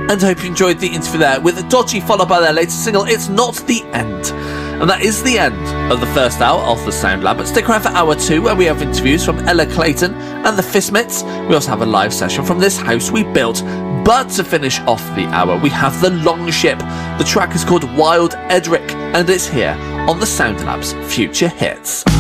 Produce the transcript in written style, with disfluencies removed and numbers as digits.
And I hope you enjoyed the interview there with Dodgy, followed by their latest single, It's Not the End. And that is the end of the first hour of the Sound Lab. But stick around for hour 2, where we have interviews from Ella Clayton and the Fistmits. We also have a live session from This House We Built. But to finish off the hour, we have The Longship. The track is called Wild Edric, and it's here on the Sound Lab's Future Hits.